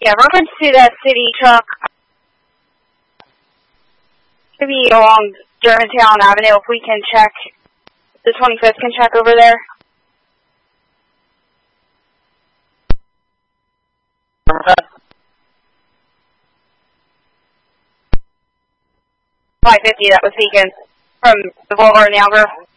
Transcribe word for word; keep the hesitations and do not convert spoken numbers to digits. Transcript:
Yeah, reference to that city truck. Maybe along Germantown Avenue, if we can check, the twenty-fifth can check over there. five fifty, that was Beacon from the Boulevard and the Algrove.